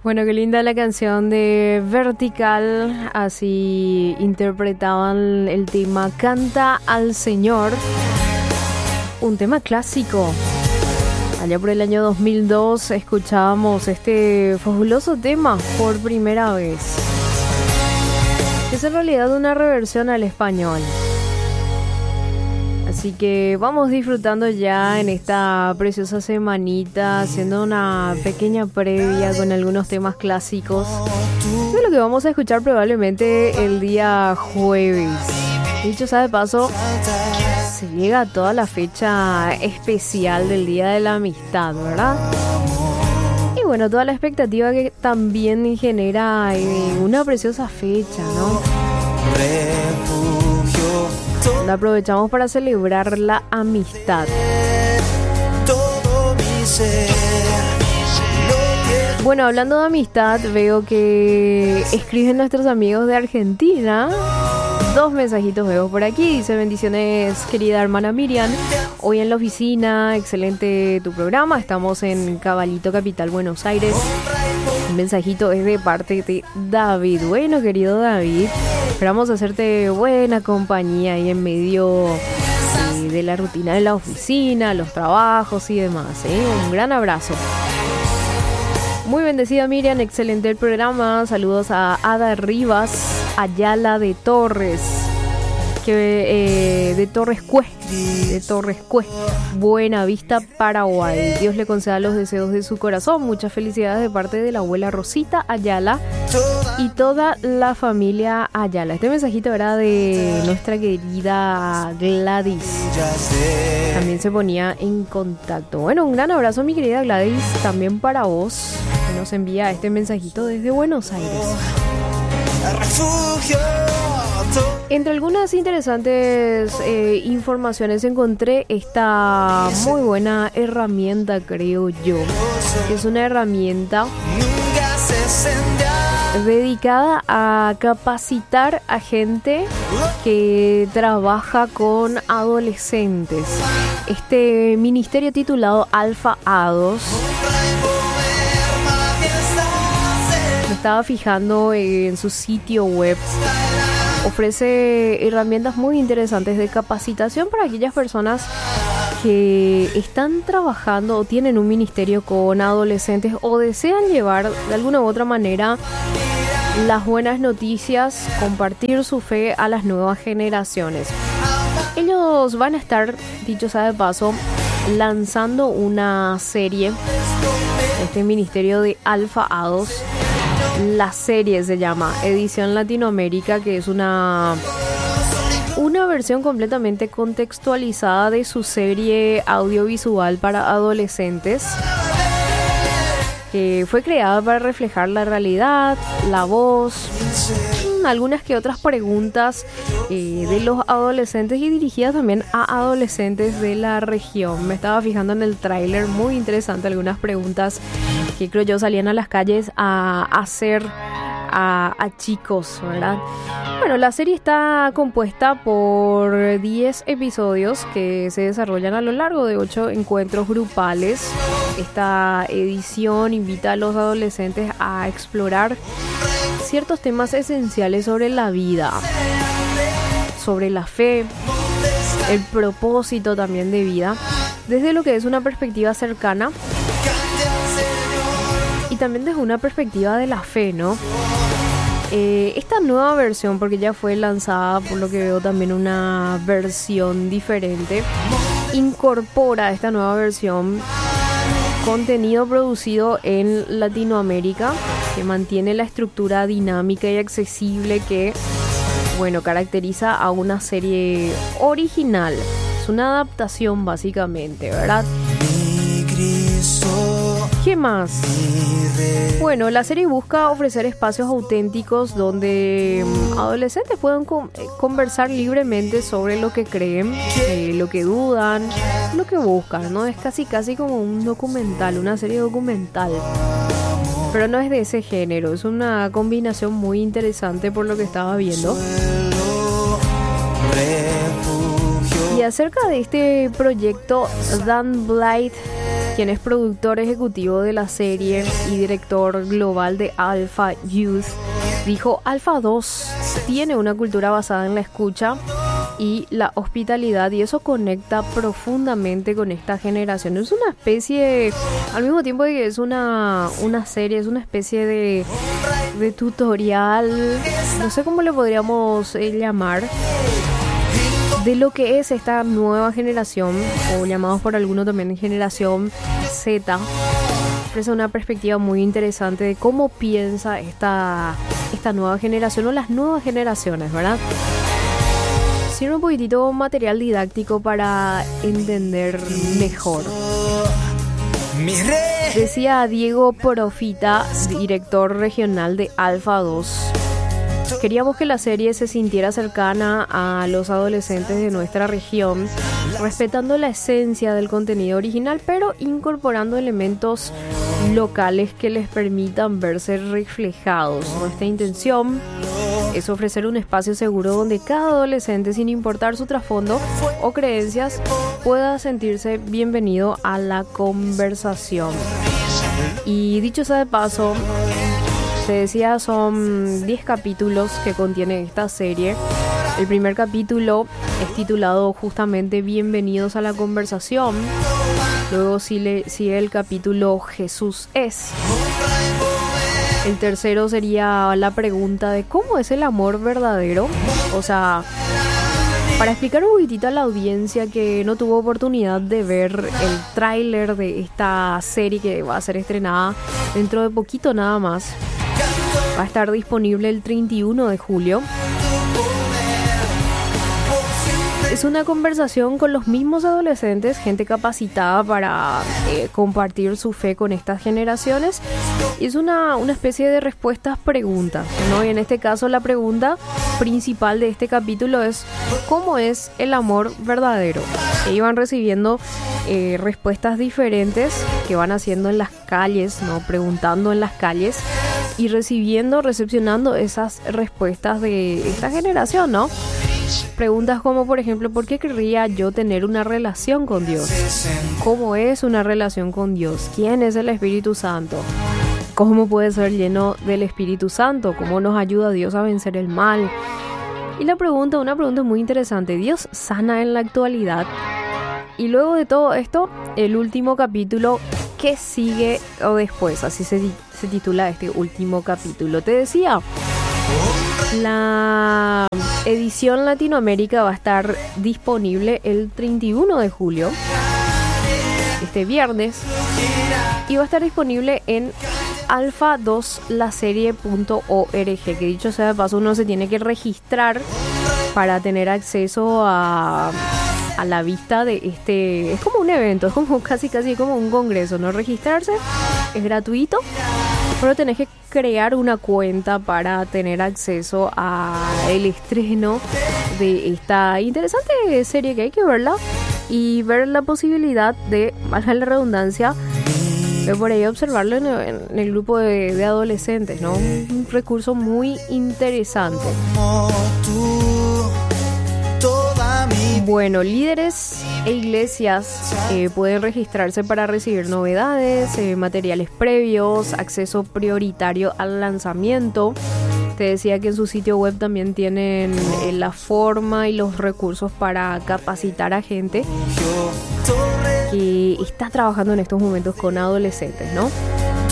Bueno, qué linda la canción de Vertical, así interpretaban el tema Canta al Señor, un tema clásico. Allá por el año 2002 escuchábamos este fabuloso tema por primera vez. Es en realidad una reversión al español. Así que vamos disfrutando ya en esta preciosa semanita, haciendo una pequeña previa con algunos temas clásicos de lo que vamos a escuchar probablemente el día jueves. Dicho sea de paso, se llega a toda la fecha especial del Día de la Amistad, ¿verdad? Y bueno, toda la expectativa que también genera una preciosa fecha, ¿no? La aprovechamos para celebrar la amistad. Bueno, hablando de amistad, veo que escriben nuestros amigos de Argentina. 2 mensajitos veo por aquí. Dice: bendiciones, querida hermana Miriam. Hoy en la oficina, excelente tu programa. Estamos en Caballito, Capital, Buenos Aires. Un mensajito es de parte de David. Bueno, querido David, esperamos hacerte buena compañía ahí en medio de la rutina de la oficina, los trabajos y demás, ¿eh? Un gran abrazo. Muy bendecida Miriam, excelente el programa. Saludos a Ada Rivas Ayala de Torres, de Torres Cue, Buena Vista, Paraguay. Dios le conceda los deseos de su corazón. Muchas felicidades de parte de la abuela Rosita Ayala y toda la familia Ayala. Este mensajito era de nuestra querida Gladys. También se ponía en contacto. Bueno, un gran abrazo, mi querida Gladys, también para vos, que nos envía este mensajito desde Buenos Aires. Entre algunas interesantes informaciones encontré esta muy buena herramienta, creo yo. Es una herramienta dedicada a capacitar a gente que trabaja con adolescentes. Este ministerio titulado Alfa A2, me estaba fijando en su sitio web, ofrece herramientas muy interesantes de capacitación para aquellas personas que están trabajando o tienen un ministerio con adolescentes o desean llevar de alguna u otra manera las buenas noticias, compartir su fe a las nuevas generaciones. Ellos van a estar, dicho sea de paso, lanzando una serie, este ministerio de Alfa A2. La serie se llama Edición Latinoamérica, que es una versión completamente contextualizada de su serie audiovisual para adolescentes, que fue creada para reflejar la realidad, la voz, algunas que otras preguntas de los adolescentes y dirigidas también a adolescentes de la región. Me estaba fijando en el tráiler, muy interesante, algunas preguntas que creo yo salían a las calles a hacer a chicos, ¿verdad? Bueno, la serie está compuesta por 10 episodios que se desarrollan a lo largo de 8 encuentros grupales. Esta edición invita a los adolescentes a explorar ciertos temas esenciales sobre la vida, sobre la fe, el propósito también de vida, desde lo que es una perspectiva cercana y también desde una perspectiva de la fe, ¿no? Esta nueva versión, porque ya fue lanzada, por lo que veo también una versión diferente, incorpora esta nueva versión contenido producido en Latinoamérica, que mantiene la estructura dinámica y accesible que, bueno, caracteriza a una serie original. Es una adaptación básicamente, ¿verdad? ¿Qué más? Bueno, la serie busca ofrecer espacios auténticos donde adolescentes puedan conversar libremente sobre lo que creen, lo que dudan, lo que buscan, ¿no? Es casi como un documental, una serie documental. Pero no es de ese género, es una combinación muy interesante por lo que estaba viendo. Y acerca de este proyecto, Dan Blythe, quien es productor ejecutivo de la serie y director global de Alpha Youth, dijo: Alpha 2 tiene una cultura basada en la escucha y la hospitalidad, y eso conecta profundamente con esta generación. Es una especie, al mismo tiempo que es una serie, es una especie de tutorial, no sé cómo le podríamos llamar, de lo que es esta nueva generación, o llamados por algunos también generación Z. Ofrece una perspectiva muy interesante de cómo piensa esta nueva generación o las nuevas generaciones, ¿verdad? Sirve un poquitito material didáctico para entender mejor. Decía Diego Profita, director regional de Alpha 2. Queríamos que la serie se sintiera cercana a los adolescentes de nuestra región, respetando la esencia del contenido original, pero incorporando elementos locales que les permitan verse reflejados. Nuestra intención es ofrecer un espacio seguro donde cada adolescente, sin importar su trasfondo o creencias, pueda sentirse bienvenido a la conversación. Y dicho sea de paso, te decía, son 10 capítulos que contiene esta serie. El primer capítulo es titulado justamente Bienvenidos a la conversación. Luego sigue el capítulo Jesús es. El tercero sería la pregunta de cómo es el amor verdadero. O sea, para explicar un poquitito a la audiencia que no tuvo oportunidad de ver el tráiler de esta serie que va a ser estrenada dentro de poquito nada más. Va a estar disponible el 31 de julio. Es una conversación con los mismos adolescentes, gente capacitada para compartir su fe con estas generaciones. Y es una especie de respuestas-preguntas, ¿no? Y en este caso la pregunta principal de este capítulo es: ¿cómo es el amor verdadero? Ellos van recibiendo respuestas diferentes que van haciendo en las calles, ¿no? Preguntando en las calles y recepcionando esas respuestas de esta generación, ¿no? Preguntas como, por ejemplo, ¿por qué querría yo tener una relación con Dios? ¿Cómo es una relación con Dios? ¿Quién es el Espíritu Santo? ¿Cómo puede ser lleno del Espíritu Santo? ¿Cómo nos ayuda Dios a vencer el mal? Y una pregunta muy interesante: ¿Dios sana en la actualidad? Y luego de todo esto, el último capítulo, ¿qué sigue o después? Así se titula este último capítulo. Te decía, la edición Latinoamérica va a estar disponible el 31 de julio, este viernes, y va a estar disponible en alfa2laserie.org, que dicho sea de paso, uno se tiene que registrar para tener acceso a la vista de este. Es como un evento, es como casi como un congreso, ¿no? Registrarse es gratuito, pero tenés que crear una cuenta para tener acceso al estreno de esta interesante serie, que hay que verla y ver la posibilidad de, valga la redundancia, de por ahí observarlo en el grupo de adolescentes, ¿no? Un recurso muy interesante. Bueno, líderes e iglesias pueden registrarse para recibir novedades, materiales previos, acceso prioritario al lanzamiento. Te decía que en su sitio web también tienen la forma y los recursos para capacitar a gente que está trabajando en estos momentos con adolescentes, ¿no?